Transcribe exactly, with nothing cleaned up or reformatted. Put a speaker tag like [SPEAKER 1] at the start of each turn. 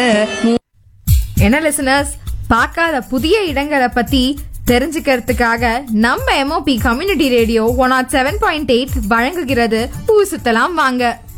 [SPEAKER 1] என்ன லிசனர்ஸ், பார்க்காத புதிய இடங்களை பத்தி தெரிஞ்சுக்கிறதுக்காக நம்ம MOP community radio one not seven point eight வழங்குகிறது ஊர் சுத்தலாம் வாங்க.